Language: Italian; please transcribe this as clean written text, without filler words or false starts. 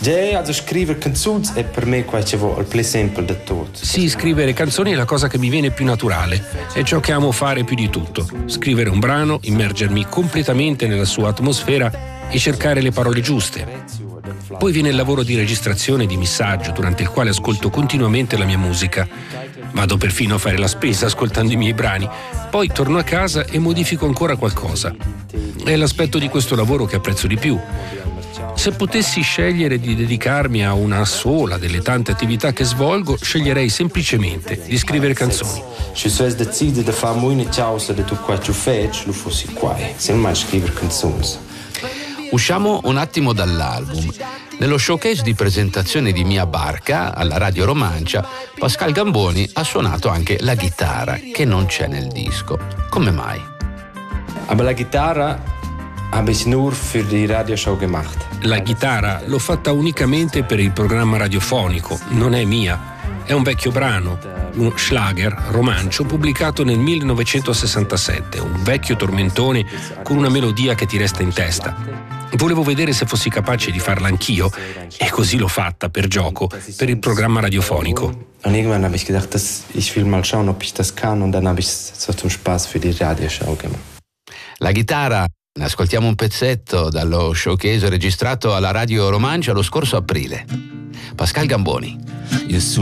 Also scrivere canzoni è per me il più semplice di tutto. Sì, scrivere canzoni è la cosa che mi viene più naturale, è ciò che amo fare più di tutto. Scrivere un brano, immergermi completamente nella sua atmosfera e cercare le parole giuste. Poi viene il lavoro di registrazione e di missaggio, durante il quale ascolto continuamente la mia musica. Vado perfino a fare la spesa ascoltando i miei brani. Poi torno a casa e modifico ancora qualcosa. È l'aspetto di questo lavoro che apprezzo di più. Se potessi scegliere di dedicarmi a una sola delle tante attività che svolgo, sceglierei semplicemente di scrivere canzoni. Se dovessi decidere di fare una cosa di tutto quello che faccio, lo fossi qua, se non mai scrivere canzoni. Usciamo un attimo dall'album. Nello showcase di presentazione di Mia Barca alla Radio Romancia, Pascal Gamboni ha suonato anche la chitarra, che non c'è nel disco. Come mai? Aber la chitarra habe ich nur für die Radioshow gemacht. La chitarra l'ho fatta unicamente per il programma radiofonico, non è mia. È un vecchio brano, uno schlager romancio pubblicato nel 1967, un vecchio tormentone con una melodia che ti resta in testa. Volevo vedere se fossi capace di farla anch'io e così l'ho fatta per gioco, per il programma radiofonico. Und irgendwann habe ich gedacht, ich will mal schauen, ob ich das kann, und dann habe ich es so zum Spaß für die Radioshow gemacht. La chitarra, ne ascoltiamo un pezzetto dallo showcase registrato alla Radio Romancia lo scorso aprile. Pascal Gamboni.